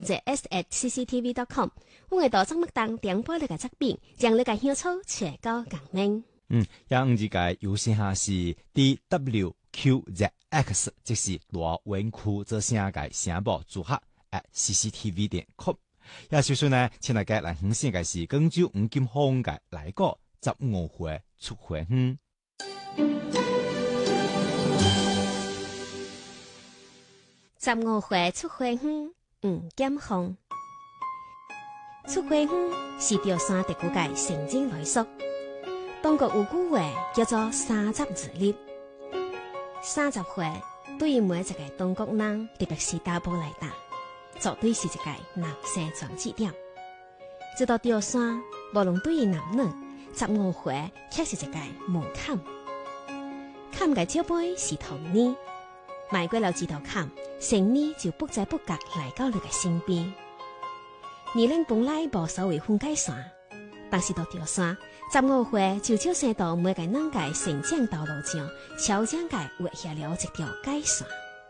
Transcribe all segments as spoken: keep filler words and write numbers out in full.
在 s at c c t v dot com， 我會到節目當點播你嘅作品，將你嘅興趣傳到共鳴。 嗯，也唔知個有些下是 D W Q Z X， 即是大灣區這聲個聲部組合 at c c t v dot com。也就是呢，請大家來分享嘅是廣州五金行嘅來個十五歲出會園。 十五歲出會園，五金行出會園是潮汕地區嘅城鎮來說，當局有句話叫做三十而立。三十歲對於每一個當局人，特別是大埔來打，絕對是一個人生轉折點。直到潮汕，無論對於男女，十五歲卻是一個門檻。坎嘅招杯是童年，邁過了這道坎，成年就不知不覺來到你嘅身邊。年齡本來無所謂分界線，但是到潮汕，十五歲就照射到每個人嘅成長道路上，悄悄地畫下了一條界線。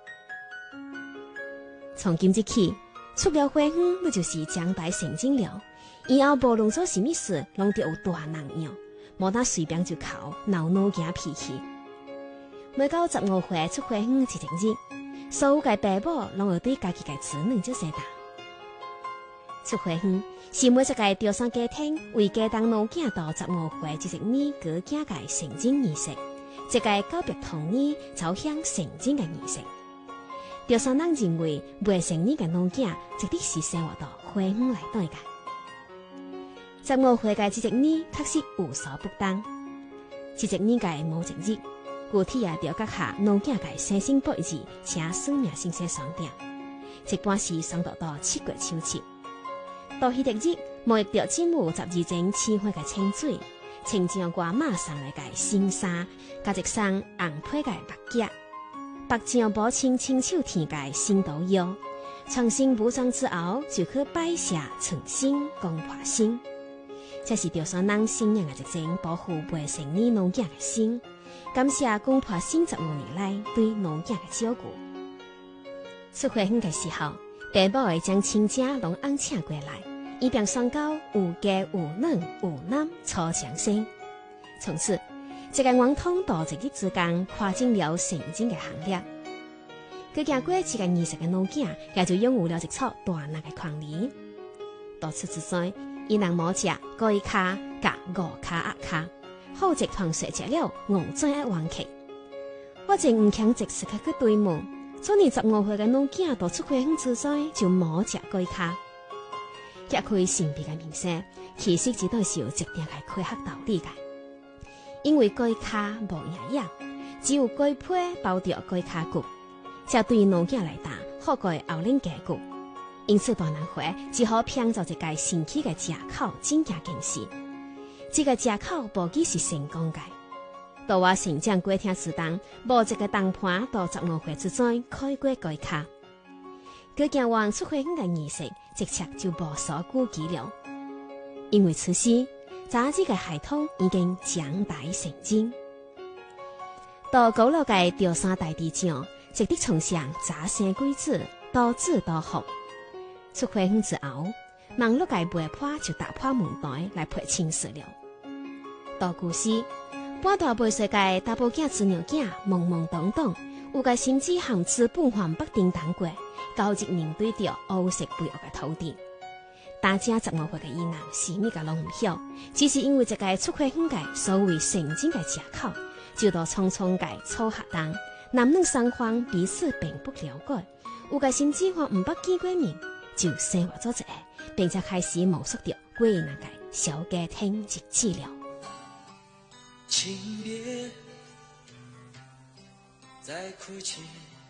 從今日起，出了會園，你就是長大成精了。以後無論做什麼事，攏得有大人樣，無得隨便就哭，鬧怒驚脾氣。每到十五歲出會園這一日，所有嘅爸母攏會對家己嘅子女做些大。出會園是每一個潮汕家庭為家當老囝到十五歲這一年過家嘅成親儀式，一個告別童年走向成親嘅儀式。潮汕人認為未成年嘅老囝絕對是生活到會園來對嘅。十五歲嘅這一年確實有所不同。這一年嘅某一日，具體也要閣下老囝嘅生辰八日請算命先生算定，一般是算到到七月初七。到迄日日，沐浴着浸有十二種鮮花嘅清水，穿上我媽送來嘅新衫，加一雙紅皮嘅白夾，白將補清清手天嘅新刀腰，重新補上之後，就去拜下存心公婆心。這是潮汕人信仰嘅一種保護未成年老囝嘅心，感謝公婆心十五年來對老囝嘅照顧。出會園嘅時候，爸母會將親戚攏安請過來，以便雙交有家有女有男初相識。從此，這個王通到一日之間跨進了成親嘅行列。佢經過這個儀式嘅老囝，也就擁有了一撮大人嘅權利。到此之際，伊人冇食高一卡甲五卡壓卡，好食團說食了五嘴一彎氣。我正唔強直時刻去對問，昨年十五歲嘅老囝到出會園之際就冇食高一卡。揭開神秘嘅面紗，其實只都是有一定嘅科學道理嘅。因為高一卡無營養，只有高一皮包着高一卡骨，這對於老囝來打好過後領家骨。因此大人會只好拼造一個神奇嘅藉口，真假驚喜。這個藉口無幾是成功嘅。到我成長過程之中，無一個當盤到十五歲之間開過高一卡。佢行完出會園嘅儀式，直接就無所顧忌了。因為此時，早子嘅系統已經長大成精。到古老嘅潮汕大地上，直的從上早生貴子，多子多福。出會園之後，忙碌嘅媒婆就打破門台來陪親事了。到古時，半大八歲嘅大埔囝子女囝懵懵懂懂，有個心智含似半環不叮當過，高一面對着烏色肥沃嘅土地。大家十五歲嘅伊人是咩個攏唔曉，只是因為一個出會園嘅所謂成精嘅藉口，就到匆匆嘅初學當，男女雙方彼此並不了解，有個心智還唔捌見過面，就生活咗一個，並且開始摸索着貴人嘅小家庭日子了。 請別再哭泣。